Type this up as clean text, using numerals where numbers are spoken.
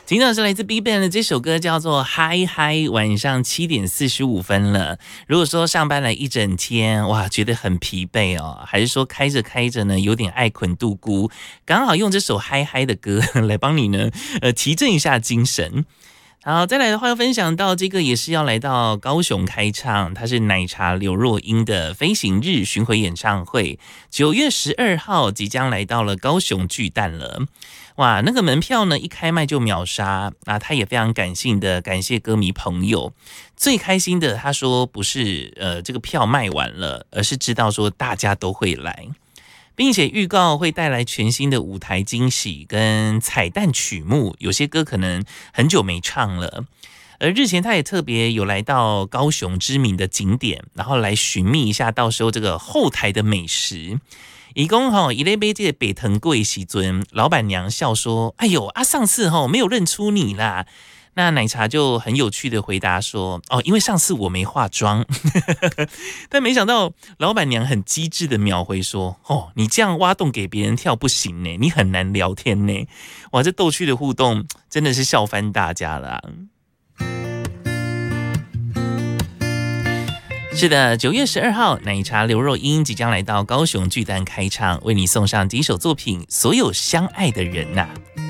听到是来自 BigBang 的这首歌叫做嗨嗨，晚上7点45分了。如果说上班来一整天，哇，觉得很疲惫哦，还是说开着开着呢，有点爱捆度孤，刚好用这首嗨嗨的歌来帮你呢，提振一下精神。好，再来的话要分享到这个也是要来到高雄开唱，它是奶茶刘若英的飞行日巡回演唱会，9月12号即将来到了高雄巨蛋了。哇，那个门票呢一开卖就秒杀啊！他也非常感性的感谢歌迷朋友，最开心的他说不是这个票卖完了，而是知道说大家都会来。并且预告会带来全新的舞台惊喜跟彩蛋曲目，有些歌可能很久没唱了。而日前他也特别有来到高雄知名的景点，然后来寻觅一下到时候这个后台的美食。一共一类杯这个北藤贵喜尊，老板娘笑说：“哎呦啊，上次没有认出你啦。”那奶茶就很有趣的回答说：“哦，因为上次我没化妆。”但没想到老板娘很机智的秒回说：“哦，你这样挖洞给别人跳不行呢，你很难聊天呢。”哇，这逗趣的互动真的是笑翻大家了啊。是的，9月12号，奶茶刘若英即将来到高雄巨蛋开唱，为你送上第一首作品《所有相爱的人》呐。